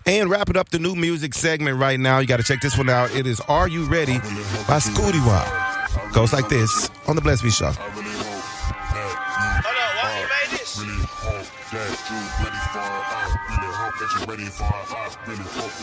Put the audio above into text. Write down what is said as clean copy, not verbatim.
And wrapping up the new music segment right now, you got to check this one out. It is Are You Ready by Scooty Wop. Goes like this on the Bless Me Show. Hold on, why you made this? Really hope that you ready for it. I really hope that you ready for it. I really hope